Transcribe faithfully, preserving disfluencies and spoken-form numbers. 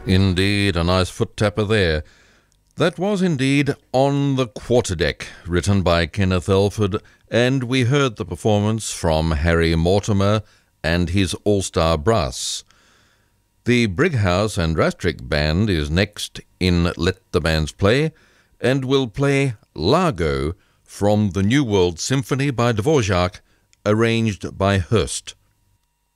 Indeed, a nice foot tapper there. That was indeed On the Quarterdeck, written by Kenneth Elford, and we heard the performance from Harry Mortimer and his All-Star Brass. The Brighouse and Rastrick Band is next in Let the Bands Play, and will play Largo from the New World Symphony by Dvorak, arranged by Hurst.